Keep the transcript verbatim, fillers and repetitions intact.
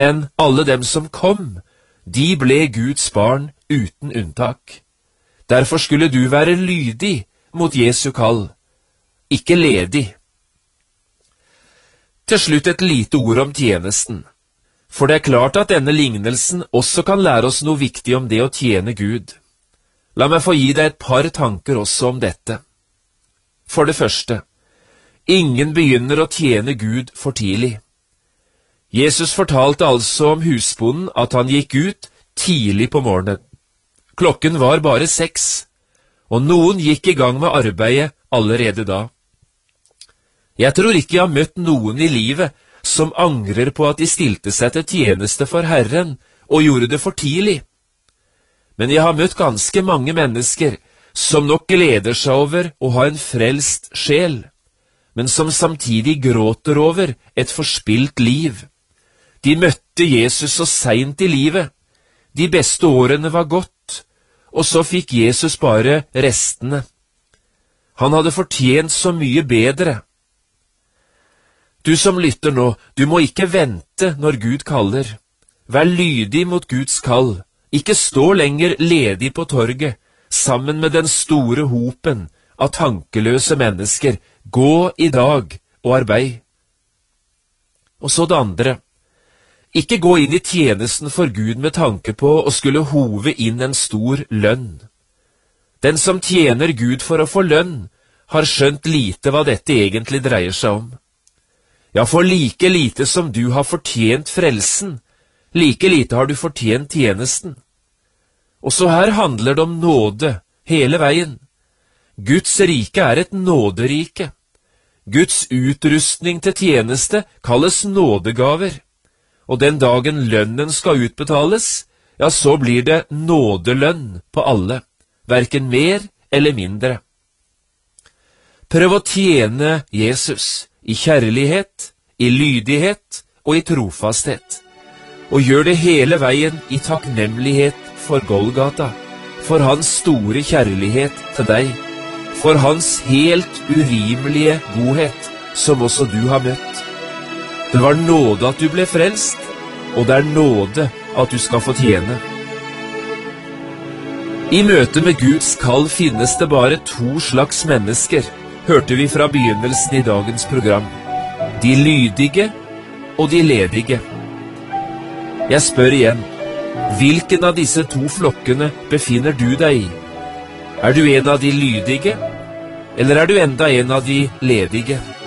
Men alle dem som kom, de ble Guds barn uten unntak. Derfor skulle du være lydig mot Jesu kall, ikke ledig. Til slutt et lite ord om tjenesten, for det er klart at denne lignelsen også kan lære oss noe viktig om det å tjene Gud. La meg få gi deg et par tanker også om dette. For det første, ingen begynner å tjene Gud for tidlig. Jesus fortalte altså om husbonden at han gikk ut tidlig på morgenen. Klokken var bare seks, og noen gikk i gang med arbeidet allerede da. Jeg tror ikke jeg har møtt noen i livet som angrer på at de stilte seg til tjeneste for Herren og gjorde det for tidlig. Men jeg har møtt ganske mange mennesker som nok gleder seg over å ha en frelst sjel, men som samtidig gråter over et forspilt liv. De møtte Jesus så sent i livet. De beste årene var gått, og så fikk Jesus bare restene. Han hadde fortjent så mye bedre. Du som lytter nå, du må ikke vente når Gud kaller. Vær lydig mot Guds kall. Ikke stå lenger ledig på torget, sammen med den store hopen av tankeløse mennesker. Gå i dag og arbeid. Og så det andre. Ikke gå inn i tjenesten for Gud med tanke på å skulle hove inn en stor lønn. Den som tjener Gud for å få lønn, har skjønt lite hva dette egentlig dreier seg om. Ja, for like lite som du har fortjent frelsen, like lite har du fortjent tjenesten. Og så her handler det om nåde hele veien. Guds rike er et nåderike. Guds utrustning til tjeneste kalles nådegaver. Og den dagen lønnen skal utbetales, ja, så blir det nådelønn på alle, hverken mer eller mindre. Prøv å tjene Jesus i kjærlighet, i lydighet og i trofasthet, og gjør det hele veien i takknemlighet for Golgata, for hans store kjærlighet til deg, for hans helt urimelige godhet, som også du har møtt. Det var nåde at du ble frelst, og det er nåde at du skal få tjene. I møte med Guds kall finnes det bare to slags mennesker, hørte vi fra begynnelsen i dagens program. De lydige og de ledige. Jeg spør igjen, hvilken av disse to flokkene befinner du deg i? Er du en av de lydige, eller er du enda en av de ledige?